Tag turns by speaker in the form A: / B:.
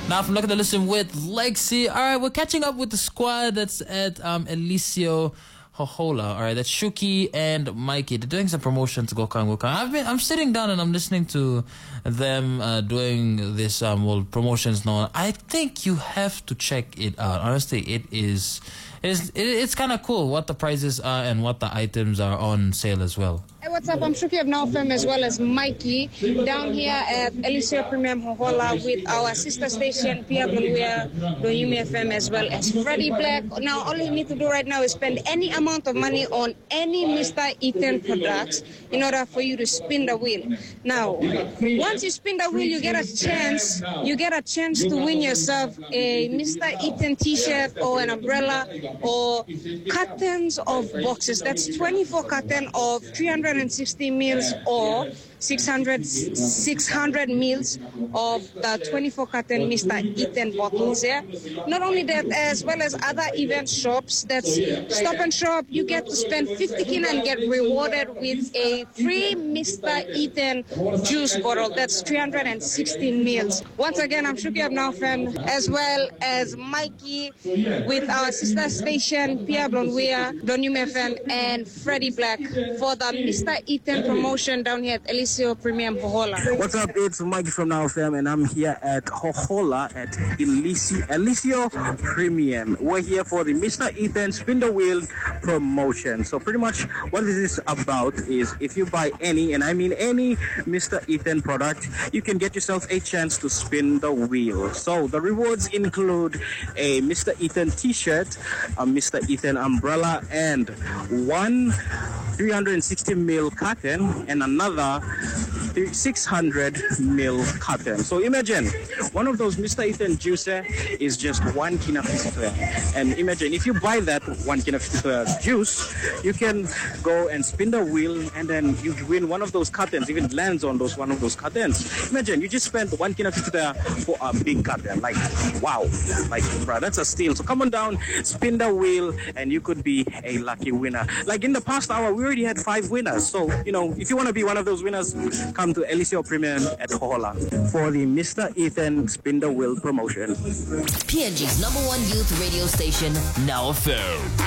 A: Now from Look at the Listen with Lexi. All right, we're catching up with the squad that's at Eliseo Hohola. All right, that's Shuki and Mikey. They're doing some promotion to Gokang. I'm sitting down and I'm listening to them doing this promotions now. I think you have to check it out. Honestly, it's kind of cool what the prices are and what the items are on sale as well.
B: Hey, what's up? I'm Shuki of Now FM as well as Mikey down here at Eliseo Premium Hohola with our sister station Pia Blonwea, Donyumi FM as well as Freddie Black. Now all you need to do right now is spend any amount of money on any Mr. Ethan products in order for you to spin the wheel. Now, once you spin the wheel, you get a chance to win yourself a Mr. Ethan t-shirt or an umbrella or cartons of boxes. That's 24 cartons of 360 mils or 600 mils of the 24 carton Mr. Ethan bottles. Yeah. Not only that, as well as other event shops, that's Stop and Shop, you get to spend 50 kina and get rewarded with a free Mr. Ethan juice bottle. That's 360 mils. Once again, I'm Shuki of Now FM as well as Mikey with our sister station Pia Blonwea, Donyumi FM and Freddie Black for the Mr. Ethan promotion down here at Eliseo Premium Hohola.
C: What's up? It's Mikey from Now FM and I'm here at Hohola at Eliseo Premium. We're here for the Mr. Ethan Spin the Wheel promotion. So pretty much what this is about is if you buy any, and I mean any Mr. Ethan product, you can get yourself a chance to spin the wheel. So the rewards include a Mr. Ethan t-shirt, a Mr. Ethan umbrella, and one 360 ml carton and another 600 ml carton. So imagine one of those Mr. Ethan juicer is just 1 kina 50. And imagine if you buy that 1 kina 50 juice, you can go and spin the wheel and then you win one of those cartons. If it lands on one of those cartons, imagine you just spent 1 kina 50 for a big carton. Like, wow, like, bro, that's a steal. So come on down, spin the wheel, and you could be a lucky winner. Like in the past hour, we already had 5 winners. So, you know, if you want to be one of those winners, come to Eliseo Premium at Hohola for the Mr. Ethan Spin the Wheel promotion.
D: PNG's #1 youth radio station, Now FM.